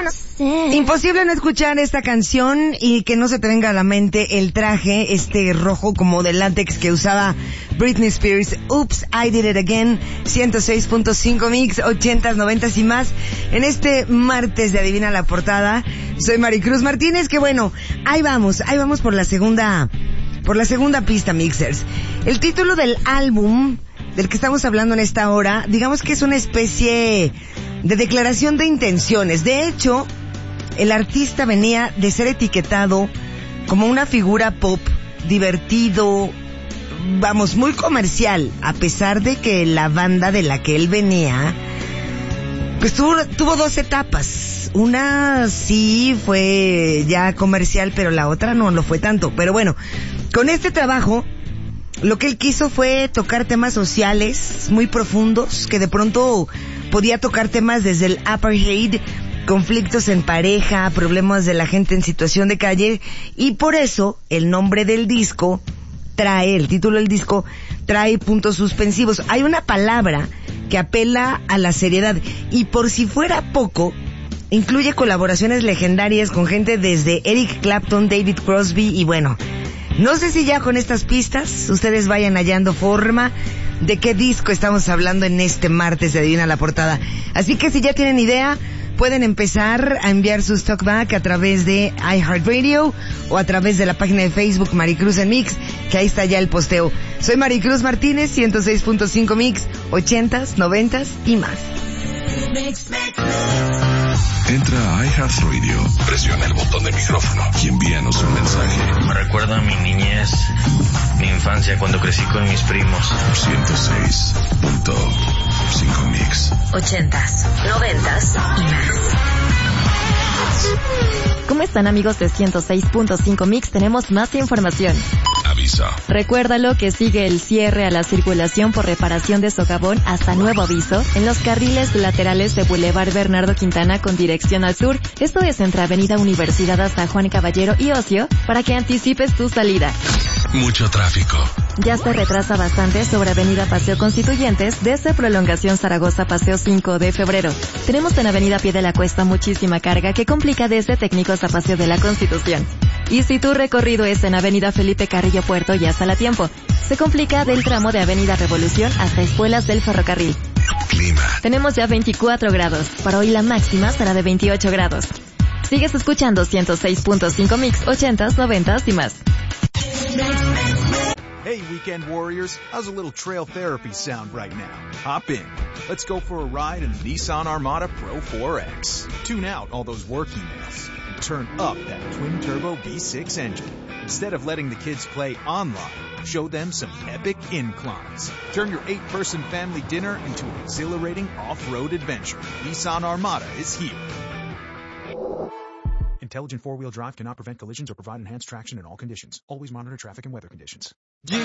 Bueno, imposible no escuchar esta canción y que no se te venga a la mente el traje, rojo como de látex que usaba Britney Spears. Oops, I Did It Again. 106.5 Mix, 80s, 90s y más. En este martes de Adivina la Portada, soy Maricruz Martínez, que bueno, ahí vamos por la segunda pista, Mixers. El título del álbum del que estamos hablando en esta hora, digamos que es una especie de declaración de intenciones. De hecho, el artista venía de ser etiquetado como una figura pop, divertido, vamos, muy comercial, a pesar de que la banda de la que él venía, pues tuvo dos etapas. Una sí fue ya comercial, pero la otra no lo fue tanto. Pero bueno, con este trabajo, lo que él quiso fue tocar temas sociales muy profundos, que de pronto podía tocar temas desde el apartheid, conflictos en pareja, problemas de la gente en situación de calle, y por eso el nombre del disco el título del disco trae puntos suspensivos. Hay una palabra que apela a la seriedad, y por si fuera poco, incluye colaboraciones legendarias con gente desde Eric Clapton, David Crosby, y bueno, no sé si ya con estas pistas ustedes vayan hallando forma de qué disco estamos hablando en este martes de Adivina la Portada. Así que si ya tienen idea, pueden empezar a enviar sus talkback a través de iHeartRadio o a través de la página de Facebook Maricruz en Mix, que ahí está ya el posteo. Soy Maricruz Martínez, 106.5 Mix, 80s, 90s y más. Entra a iHeartRadio, presiona el botón del micrófono y envíanos un mensaje. Me recuerda a mi niñez, mi infancia cuando crecí con mis primos. 106.5 Mix. 80s, 90s y más. ¿Cómo están, amigos de 106.5 Mix? Tenemos más información. Aviso. Recuérdalo que sigue el cierre a la circulación por reparación de socavón hasta nuevo aviso en los carriles laterales de Boulevard Bernardo Quintana con dirección al sur. Esto es entre Avenida Universidad hasta Juan Caballero y Ocio, para que anticipes tu salida. Mucho tráfico. Ya se retrasa bastante sobre Avenida Paseo Constituyentes desde Prolongación Zaragoza Paseo 5 de febrero. Tenemos en Avenida Pie de la Cuesta muchísima carga que complica desde Técnicos a Paseo de la Constitución. Y si tu recorrido es en Avenida Felipe Carrillo Puerto, ya sale a tiempo. Se complica del tramo de Avenida Revolución hasta Espuelas del Ferrocarril. Clima. Tenemos ya 24 grados. Para hoy la máxima será de 28 grados. Sigues escuchando 106.5 Mix, 80s, 90s y más. Hey, Weekend Warriors, how's a little trail therapy sound right now? Hop in. Let's go for a ride in the Nissan Armada Pro 4X. Tune out all those work emails and turn up that twin-turbo V6 engine. Instead of letting the kids play online, show them some epic inclines. Turn your 8-person family dinner into an exhilarating off-road adventure. Nissan Armada is here. Intelligent four-wheel drive cannot prevent collisions or provide enhanced traction in all conditions. Always monitor traffic and weather conditions.